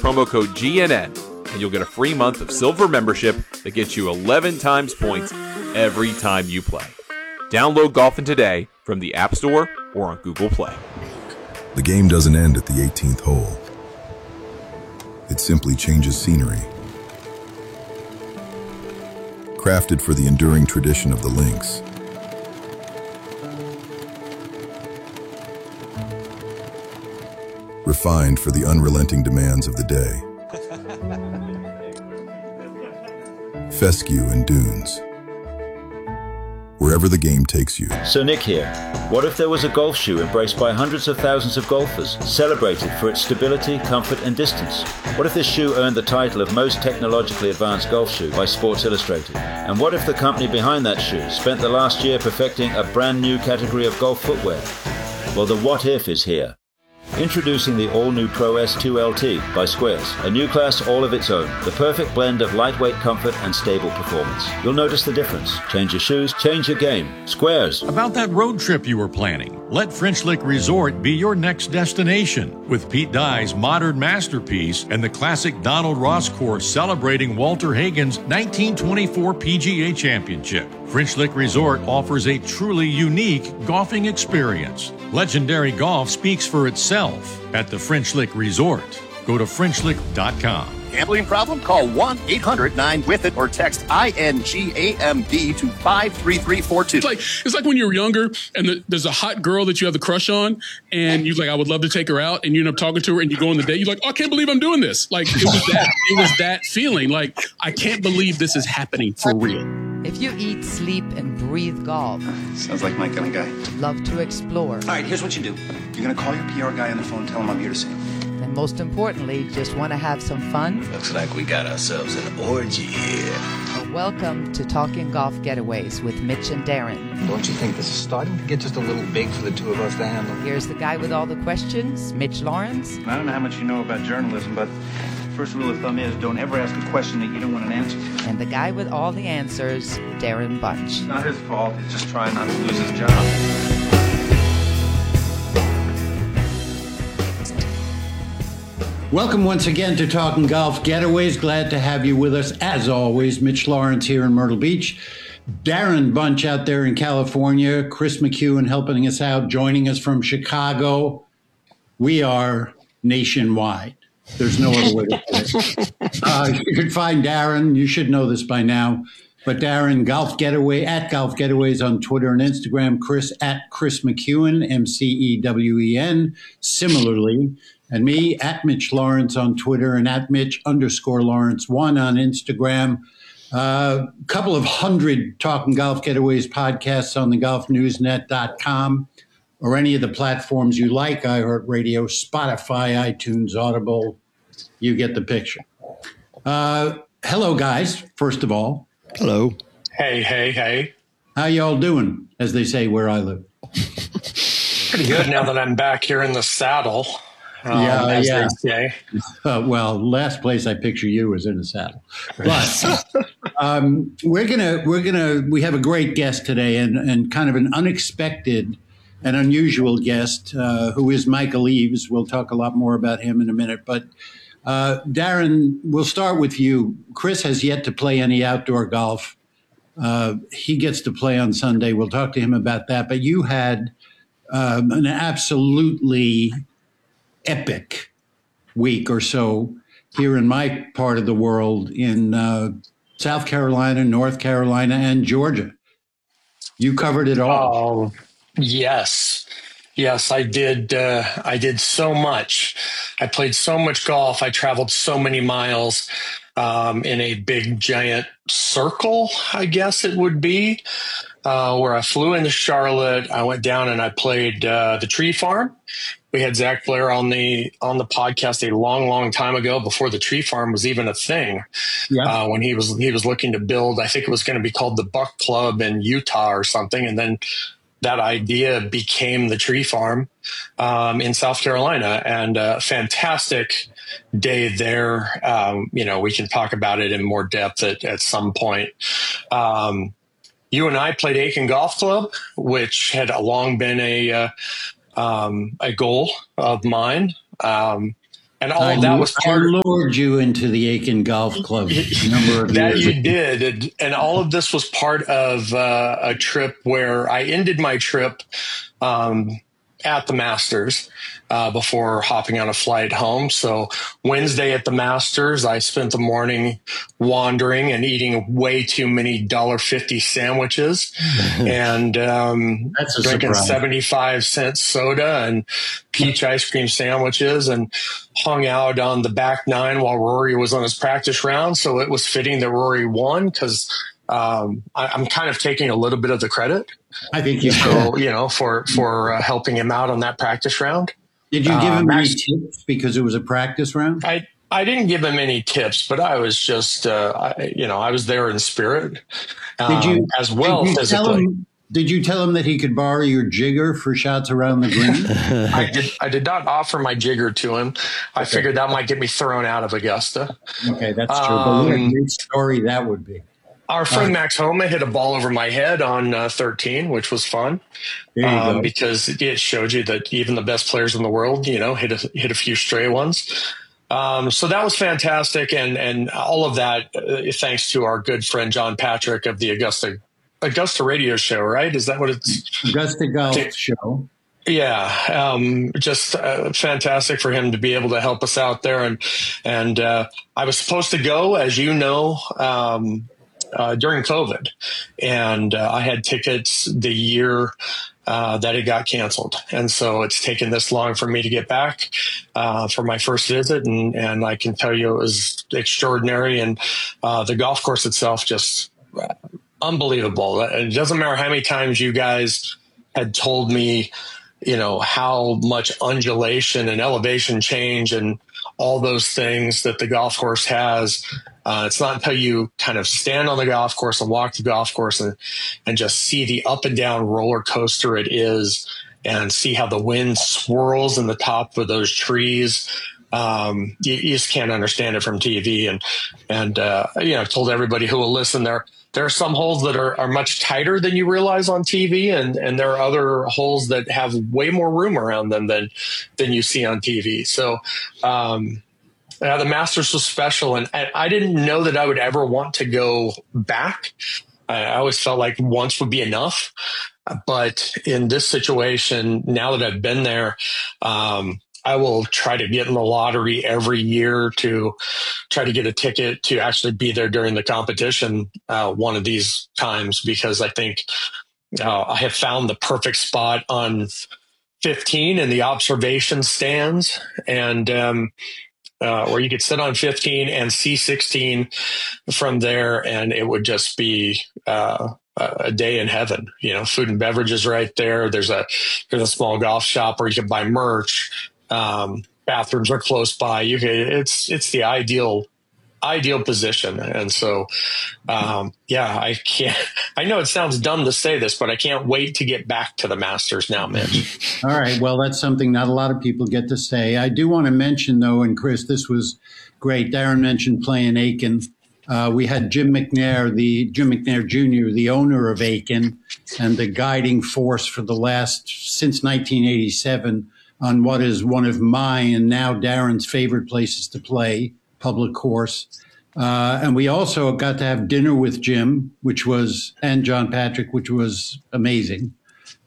promo code GNN, and you'll get a free month of silver membership that gets you 11 times points every time you play. Download Golfin' today from the App Store or on Google Play. The game doesn't end at the 18th hole. It simply changes scenery. Crafted for the enduring tradition of the links. Refined for the unrelenting demands of the day. Fescue and dunes. Wherever the game takes you. So Nick here. What if there was a golf shoe embraced by hundreds of thousands of golfers, celebrated for its stability, comfort and distance? What if this shoe earned the title of most technologically advanced golf shoe by Sports Illustrated? And what if the company behind that shoe spent the last year perfecting a brand new category of golf footwear? Well, the what if is here. Introducing the all-new Pro S2 LT by Squares, a new class all of its own, the perfect blend of lightweight comfort and stable performance. You'll notice the difference. Change your shoes, change your game. Squares. About that road trip you were planning, let French Lick Resort be your next destination. With Pete Dye's modern masterpiece and the classic Donald Ross course celebrating Walter Hagen's 1924 PGA Championship, French Lick Resort offers a truly unique golfing experience. Legendary golf speaks for itself at the French Lick Resort. Go to FrenchLick.com. Gambling problem? Call 1-800-9-WITH-IT or text INGAMD to 53342. It's like when you're younger and there's a hot girl that you have the crush on and you're like, I would love to take her out, and you end up talking to her and you go on the date. You're like, oh, I can't believe I'm doing this. Like it was that feeling. Like, I can't believe this is happening for real. If you eat, sleep, and breathe golf. Sounds like my kind of guy. Love to explore. All right, here's what you do. You're going to call your PR guy on the phone and tell him I'm here to see him. And most importantly, just want to have some fun? Looks like we got ourselves an orgy here. Well, welcome to Talking Golf Getaways with Mitch and Darren. Don't you think this is starting to get just a little big for the two of us to handle? Here's the guy with all the questions, Mitch Lawrence. I don't know how much you know about journalism, but first rule of thumb is don't ever ask a question that you don't want an answer to. And the guy with all the answers, Darren Bunch. It's not his fault. He's just trying not to lose his job. Welcome once again to Talking Golf Getaways. Glad to have you with us. As always, Mitch Lawrence here in Myrtle Beach. Darren Bunch out there in California. Chris McEwen helping us out, joining us from Chicago. We are nationwide. There's no other way to put it. You can find Darren. You should know this by now. But Darren, Golf Getaway, at Golf Getaways on Twitter and Instagram. Chris, at Chris McEwen, MCEWEN. Similarly, and me, at Mitch Lawrence on Twitter and at Mitch_Lawrence1 on Instagram. Couple of hundred Talking Golf Getaways podcasts on the golfnewsnet.com or any of the platforms you like, iHeartRadio, Spotify, iTunes, Audible. You get the picture. Hello, guys, first of all. Hello. Hey. How y'all doing, as they say where I live? Pretty good now that I'm back here in the saddle. As they say. Well, last place I picture you is in a saddle. But we have a great guest today and kind of an unexpected and unusual guest who is Michael Eaves. We'll talk a lot more about him in a minute. But Darren, we'll start with you. Chris has yet to play any outdoor golf. He gets to play on Sunday. We'll talk to him about that. But you had an absolutely epic week or so here in my part of the world in South Carolina, North Carolina, and Georgia. You covered it all. Oh, yes, I did. I did so much. I played so much golf. I traveled so many miles in a big, giant circle, I guess it would be, where I flew into Charlotte. I went down and I played the Tree Farm. We had Zach Blair on the podcast a long time ago, before the Tree Farm was even a thing. Yeah. When he was looking to build, I think it was going to be called the Buck Club in Utah or something, and then that idea became the Tree Farm in South Carolina. And fantastic day there. We can talk about it in more depth at some point. You and I played Aiken Golf Club, which had long been a goal of mine. And And all of that was part. I lured you into the Aiken Golf Club a number of that years. You did, and all of this was part of a trip where I ended my trip at the Masters before hopping on a flight home. So Wednesday at the Masters, I spent the morning wandering and eating way too many $1.50 sandwiches and drinking 75-cent soda and peach ice cream sandwiches, and hung out on the back nine while Rory was on his practice round. So it was fitting that Rory won, because I'm kind of taking a little bit of the credit. I think you so, for helping him out on that practice round. Did you give him any tips because it was a practice round? I didn't give him any tips, but I was just, I was there in spirit, as well physically. Did you tell him that he could borrow your jigger for shots around the green? I did not offer my jigger to him. I figured that might get me thrown out of Augusta. Okay, that's true. But what a great story that would be. Our friend Max Homa hit a ball over my head on 13, which was fun, because it showed you that even the best players in the world, hit a few stray ones. So that was fantastic, and all of that thanks to our good friend John Patrick of the Augusta radio show, right? Is that what it's? Augusta Golf Show. Yeah, just fantastic for him to be able to help us out there, and I was supposed to go, as you know. During COVID, and I had tickets the year that it got canceled, and so it's taken this long for me to get back for my first visit, and I can tell you it was extraordinary, and the golf course itself just unbelievable. It doesn't matter how many times you guys had told me, how much undulation and elevation change and all those things that the golf course has. It's not until you kind of stand on the golf course and walk the golf course and just see the up and down roller coaster it is, and see how the wind swirls in the top of those trees. You just can't understand it from TV. And I've told everybody who will listen, there are some holes that are much tighter than you realize on TV, and there are other holes that have way more room around them than you see on TV. So, the Masters was special, and I didn't know that I would ever want to go back. I always felt like once would be enough. But in this situation, now that I've been there, I will try to get in the lottery every year to try to get a ticket to actually be there during the competition one of these times, because I think I have found the perfect spot on 15 in the observation stands, and where you could sit on 15 and see 16 from there, and it would just be a day in heaven. Food and beverages right there. There's a small golf shop where you can buy merch. Bathrooms are close by. It's the ideal position. And so, I can't, I know it sounds dumb to say this, but I can't wait to get back to the Masters now, Mitch. All right. Well, that's something not a lot of people get to say. I do want to mention, though, and Chris, this was great. Darren mentioned playing Aiken. We had Jim McNair Jr., the owner of Aiken, and the guiding force for since 1987 on what is one of my and now Darren's favorite places to play, public course. And we also got to have dinner with Jim, and John Patrick, which was amazing.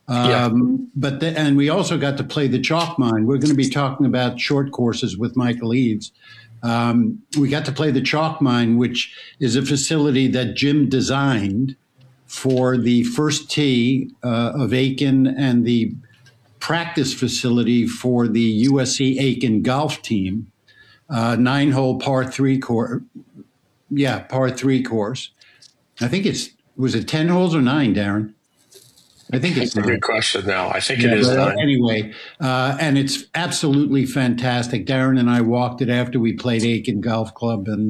And we also got to play the Chalk Mine. We're going to be talking about short courses with Michael Eaves. We got to play the Chalk Mine, which is a facility that Jim designed for the first tee of Aiken and the practice facility for the USC Aiken golf team. 9-hole par 3 course. Yeah, par 3 course. I think was it 10 holes or 9, Darren? I think it's a good question now. I think it is 9. Anyway, and it's absolutely fantastic. Darren and I walked it after we played Aiken Golf Club, and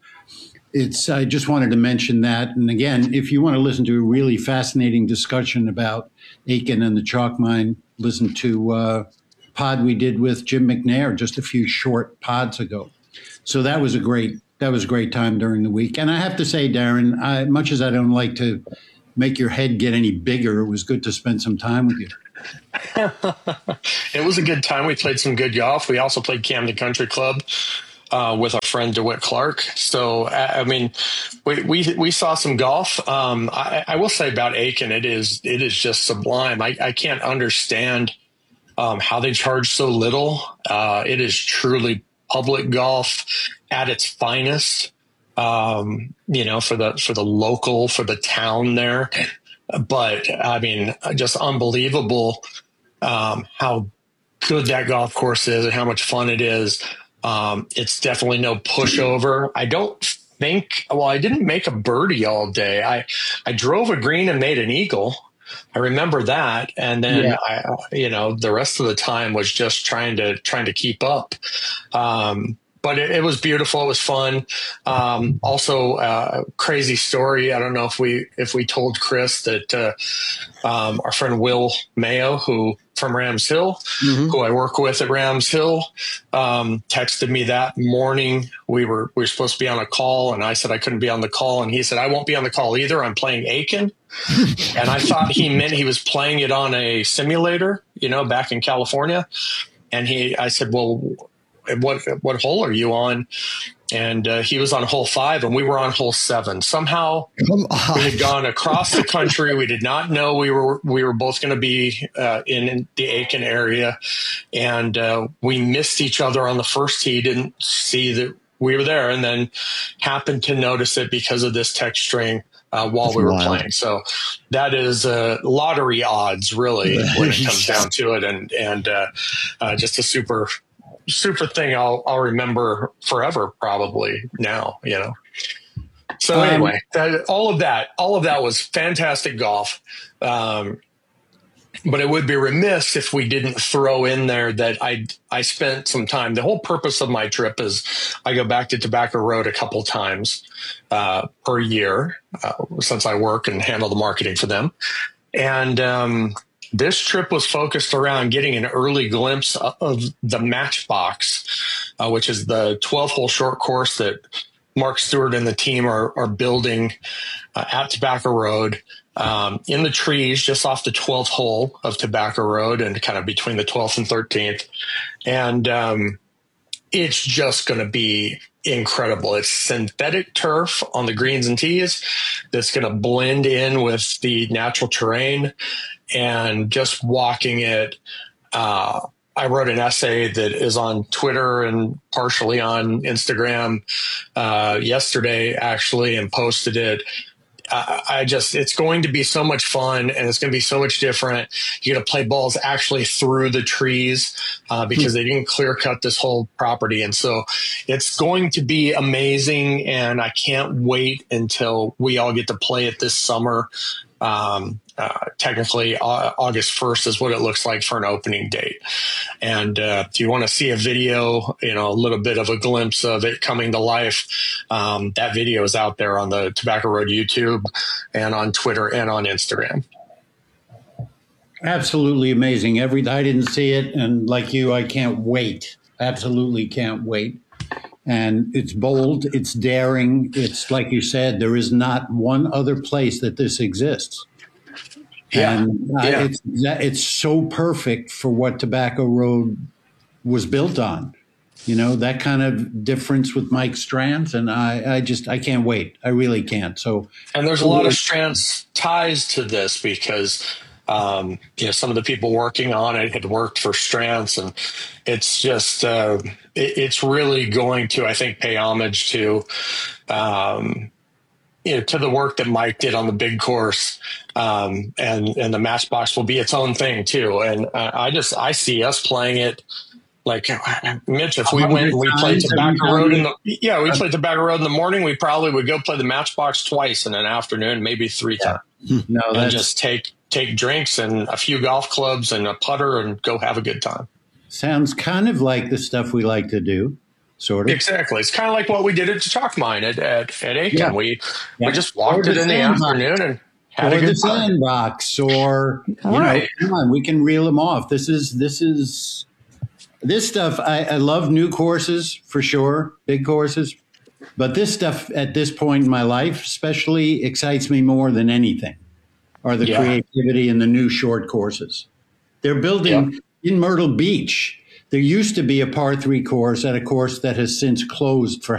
I just wanted to mention that. And again, if you want to listen to a really fascinating discussion about Aiken and the Chalk Mine, listen to pod we did with Jim McNair just a few short pods ago. So that was a great time during the week. And I have to say, Darren, much as I don't like to make your head get any bigger, it was good to spend some time with you. It was a good time. We played some good golf. We also played Camden Country Club with our friend DeWitt Clark. So, I mean, we saw some golf. I will say about Aiken, it is just sublime. I can't understand how they charge so little. It is truly public golf at its finest. You know, for the local, for the town there. But I mean, just unbelievable how good that golf course is and how much fun it is. It's definitely no pushover. I don't think, well, I didn't make a birdie all day. I drove a green and made an eagle. I remember that. And then the rest of the time was just trying to keep up. But it was beautiful. It was fun. Also, crazy story. I don't know if we told Chris that our friend Will Mayo, who from Rams Hill, who I work with at Rams Hill, texted me that morning. We were supposed to be on a call, and I said I couldn't be on the call, and he said I won't be on the call either. I'm playing Aiken, and I thought he meant he was playing it on a simulator, back in California. And I said, well, what hole are you on? And he was on hole 5 and we were on hole 7. Somehow we had gone across the country. We did not know we were both going to be in the Aiken area. And we missed each other on the first tee, didn't see that we were there, and then happened to notice it because of this text string while we were playing. So that is lottery odds, really, when it comes down to it. And just a super thing I'll remember forever, probably now, So anyway, all of that was fantastic golf. But it would be remiss if we didn't throw in there that I spent some time. The whole purpose of my trip is I go back to Tobacco Road a couple times per year since I work and handle the marketing for them. And this trip was focused around getting an early glimpse of the Matchbox, which is the 12-hole short course that Mark Stewart and the team are building at Tobacco Road, in the trees just off the 12th hole of Tobacco Road and kind of between the 12th and 13th. And it's just going to be incredible. It's synthetic turf on the greens and tees that's going to blend in with the natural terrain. And just walking it, I wrote an essay that is on Twitter and partially on Instagram yesterday, actually, and posted it. It's going to be so much fun, and it's going to be so much different. You're going to play balls actually through the trees because they didn't clear cut this whole property. And so it's going to be amazing, and I can't wait until we all get to play it this summer. Technically, August 1st is what it looks like for an opening date. And if you want to see a video, a little bit of a glimpse of it coming to life, that video is out there on the Tobacco Road YouTube and on Twitter and on Instagram. Absolutely amazing. I didn't see it, and like you, I can't wait. Absolutely can't wait. And it's bold, it's daring. It's like you said, there is not one other place that this exists. Yeah. And it's so perfect for what Tobacco Road was built on. That kind of difference with Mike Strands. And I can't wait. I really can't. And there's a lot of Strands ties to this because some of the people working on it had worked for Strands, and it's just it's really going to, I think, pay homage to to the work that Mike did on the big course, and the Matchbox will be its own thing too. And I see us playing it. Like Mitch, if we went and we played Tobacco Road we played Tobacco Road in the morning, we probably would go play the Matchbox twice in an afternoon, maybe 3 times. And just take drinks and a few golf clubs and a putter and go have a good time. Sounds kind of like the stuff we like to do, sort of. Exactly. It's kind of like what we did at the Chalk Mine at Aiken. Yeah. We just walked it in the afternoon and had a good time. Sandbox, or come on, we can reel them off. This stuff, I love new courses for sure, big courses. But this stuff at this point in my life especially excites me more than anything, are the creativity in the new short courses. They're building in Myrtle Beach. There used to be a par 3 course at a course that has since closed for